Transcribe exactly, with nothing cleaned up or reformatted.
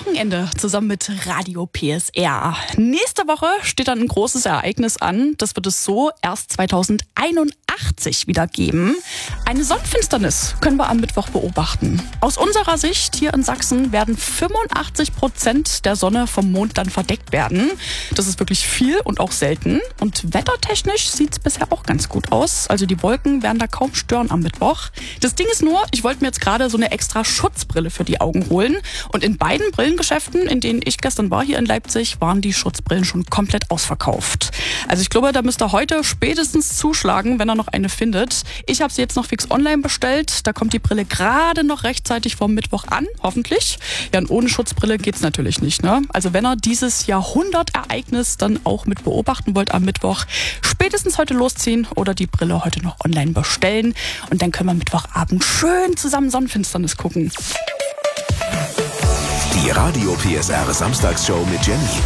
Wochenende zusammen mit Radio P S R. Nächste Woche steht dann ein großes Ereignis an. Das wird es so erst zweitausendeinundachtzig wieder geben. Eine Sonnenfinsternis können wir am Mittwoch beobachten. Aus unserer Sicht hier in Sachsen werden fünfundachtzig Prozent der Sonne vom Mond dann verdeckt werden. Das ist wirklich viel und auch selten. Und wettertechnisch sieht es bisher auch ganz gut aus. Also die Wolken werden da kaum stören am Mittwoch. Das Ding ist nur, ich wollte mir jetzt gerade so eine extra Schutzbrille für die Augen holen. Und in beiden Brillengeschäften, in denen ich gestern war hier in Leipzig, waren die Schutzbrillen schon komplett ausverkauft. Also ich glaube, da müsst ihr heute spätestens zuschlagen, wenn ihr noch eine findet. Ich habe sie jetzt noch fix online bestellt. Da kommt die Brille gerade noch rechtzeitig vom Mittwoch an, hoffentlich. Ja, und ohne Schutzbrille geht's natürlich nicht, ne? Also wenn ihr dieses Jahrhundertereignis dann auch mit beobachten wollt am Mittwoch, spätestens heute losziehen oder die Brille heute noch online bestellen. Und dann können wir Mittwochabend schön zusammen Sonnenfinsternis gucken. Die Radio P S R Samstagsshow mit Jenny